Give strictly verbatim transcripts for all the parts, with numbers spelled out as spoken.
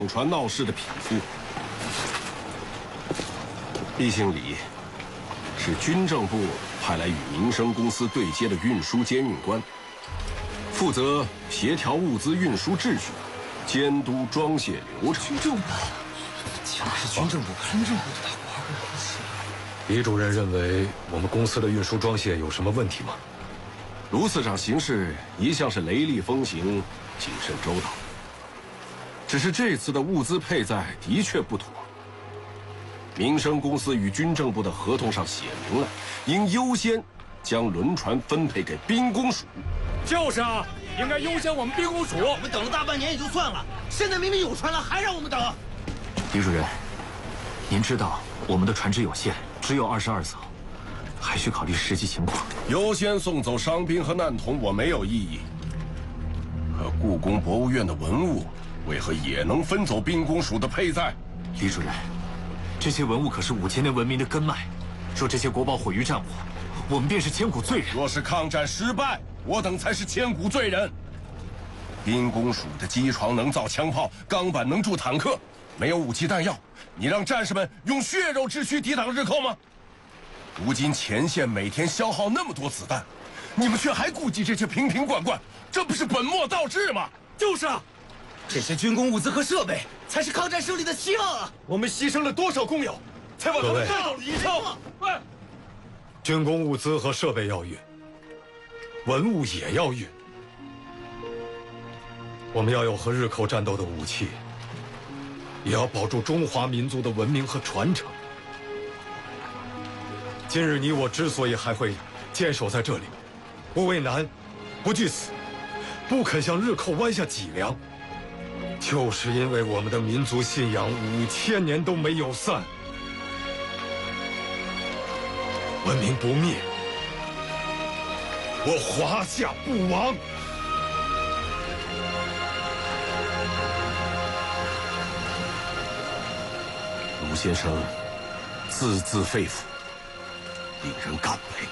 船闹事的匹夫。毕姓李，是军政部派来与民生公司对接的运输监运官，负责协调物资运输秩序，监督装卸流程。 军政部，竟然是军政部，军政部的大官。 李主任认为我们公司的运输装卸有什么问题吗？ 卢次长行事一向是雷厉风行，谨慎周到。只是这次的物资配载的确不妥。民生公司与军政部的合同上写明了，应优先将轮船分配给兵工署。 就是啊，应该优先我们兵工署。 我们等了大半年也就算了，现在明明有船了，还让我们等。 李主任，您知道我们的船只有限，只有二十二艘，还需考虑实际情况。 优先送走伤兵和难童，我没有异议。可故宫博物院的文物，为何也能分走兵工署的配载？ 李主任，这些文物可是五千年文明的根脉，若这些国宝毁于战火，我们便是千古罪人。 若是抗战失败，我等才是千古罪人。兵工署的机床能造枪炮，钢板能铸坦克，没有武器弹药，你让战士们用血肉之躯抵挡日寇吗？如今前线每天消耗那么多子弹，你们却还顾及这些瓶瓶罐罐，这不是本末倒置吗？ 就是啊， 这些军工物资和设备才是抗战胜利的希望啊！ 我们牺牲了多少工友，才把他们带到了宜昌？喂， 军工物资和设备要运，文物也要运。我们要有和日寇战斗的武器，也要保住中华民族的文明和传承。今日你我之所以还会坚守在这里，不畏难，不惧死，不肯向日寇弯下脊梁，就是因为我们的民族信仰五千年都没有散，文明不灭，我华夏不亡。 卢先生字字肺腑，令人感佩。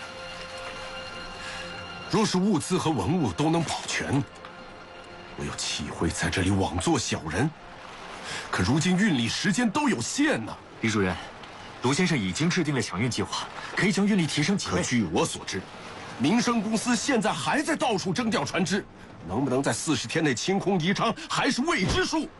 若是物资和文物都能保全，我又岂会在这里枉做小人？可如今运力时间都有限呢。 李主任，卢先生已经制定了抢运计划，可以将运力提升几倍。 可据我所知，民生公司现在还在到处征调船只，能不能在四十天内清空宜昌，还是未知数。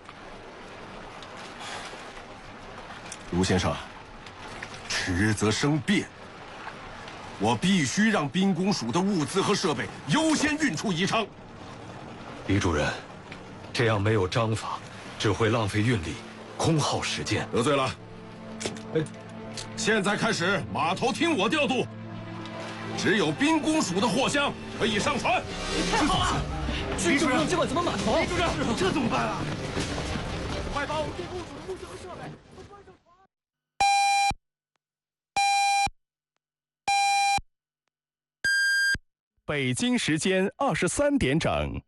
卢先生，迟则生变。我必须让兵工署的物资和设备优先运出宜昌。 李主任，这样没有章法，只会浪费运力，空耗时间。 得罪了。哎，现在开始，码头听我调度。只有兵工署的货箱可以上船。 太好了！军政部接管咱们码头， 李主任， 这怎么办啊？ 快把我们兵工署的物资和设备都搬上船。 北京时间二十三点整。